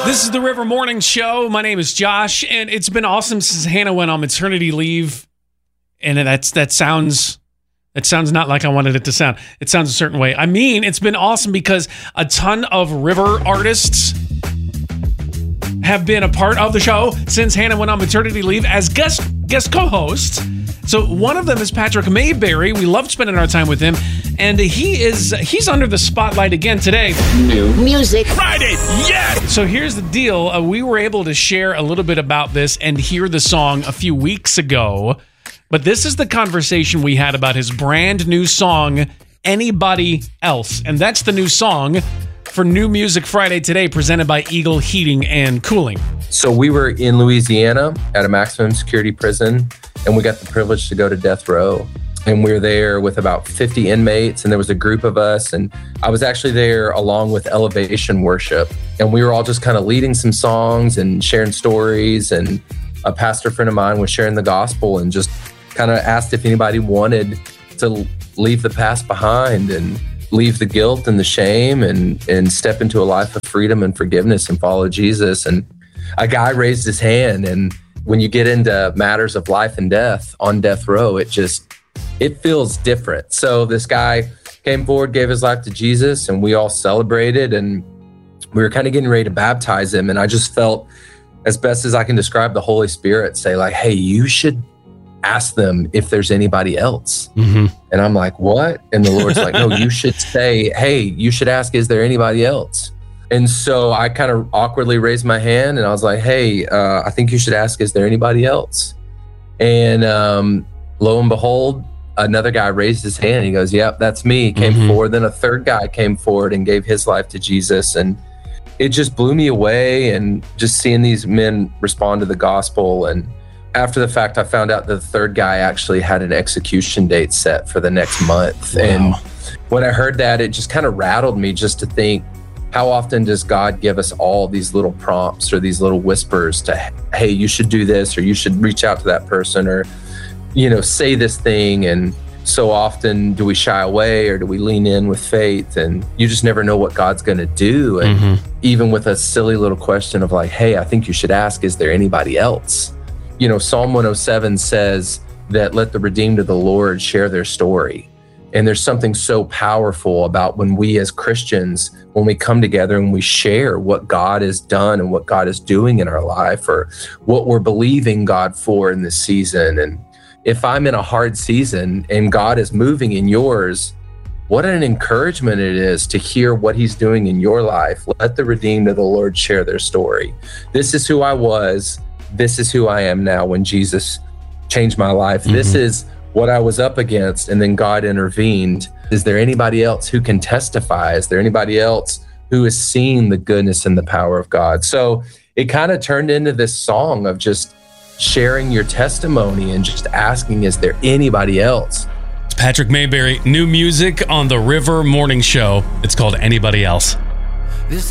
This is the River Morning Show. My name is Josh, and it's been awesome since Hannah went on maternity leave. And that sounds not like I wanted it to sound. It sounds a certain way. I mean, it's been awesome because a ton of River artists have been a part of the show since Hannah went on maternity leave as guest co-hosts. So one of them is Patrick Mayberry. We loved spending our time with him, and he's under the spotlight again today. New Music Friday, yes! So here's the deal. We were able to share a little bit about this and hear the song a few weeks ago, but this is the conversation we had about his brand new song, Anybody Else. And that's the new song for New Music Friday today, presented by Eagle Heating and Cooling. So we were in Louisiana at a maximum security prison, and we got the privilege to go to death row. And we were there with about 50 inmates, and there was a group of us. And I was actually there along with Elevation Worship. And we were all just kind of leading some songs and sharing stories. And a pastor friend of mine was sharing the gospel and just kind of asked if anybody wanted to leave the past behind and leave the guilt and the shame and step into a life of freedom and forgiveness and follow Jesus. And a guy raised his hand. And when you get into matters of life and death on death row, it feels different. So this guy came forward, gave his life to Jesus, and we all celebrated, and we were kind of getting ready to baptize him. And I just felt, as best as I can describe, the Holy Spirit say like, hey, you should ask them if there's anybody else. Mm-hmm. And I'm like, what? And the Lord's like, no, you should say, hey, you should ask, is there anybody else? And so I kind of awkwardly raised my hand and I was like, hey, I think you should ask, is there anybody else? And lo and behold, another guy raised his hand. He goes, yep, that's me. He came forward. Then a third guy came forward and gave his life to Jesus. And it just blew me away. And just seeing these men respond to the gospel. And after the fact, I found out that the third guy actually had an execution date set for the next month. Wow. And when I heard that, it just kind of rattled me just to think, how often does God give us all these little prompts or these little whispers to, hey, you should do this, or you should reach out to that person, or, say this thing. And so often do we shy away or do we lean in with faith? And you just never know what God's going to do. And even with a silly little question of like, hey, I think you should ask, is there anybody else? Psalm 107 says that let the redeemed of the Lord share their story. And there's something so powerful about when we as Christians, when we come together and we share what God has done and what God is doing in our life, or what we're believing God for in this season. And if I'm in a hard season and God is moving in yours, what an encouragement it is to hear what he's doing in your life. Let the redeemed of the Lord share their story. This is who I was. This is who I am now when Jesus changed my life. This is what I was up against, and then God intervened. Is there anybody else who can testify? Is there anybody else who has seen the goodness and the power of God? So it kind of turned into this song of just sharing your testimony and just asking, is there anybody else? It's Patrick Mayberry, new music on the River Morning Show. It's called Anybody Else.